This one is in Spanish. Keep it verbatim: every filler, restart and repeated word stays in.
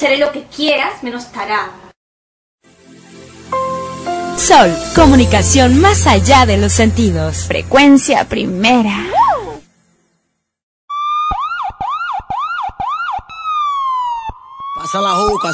seré lo que quieras, menos tarada. Sol, comunicación más allá de los sentidos. Frecuencia primera. Pasa la juca,